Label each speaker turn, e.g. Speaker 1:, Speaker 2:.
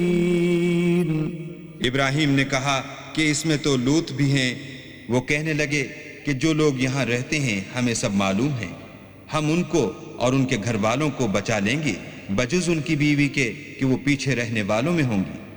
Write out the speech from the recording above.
Speaker 1: इब्राहीम ने कहा कि इसमें तो लूत भी हैं। वो कहने लगे कि जो लोग यहाँ रहते हैं हमें सब मालूम है, हम उनको और उनके घर वालों को बचा लेंगे बजुज उनकी बीवी के कि वो पीछे रहने वालों में होंगी।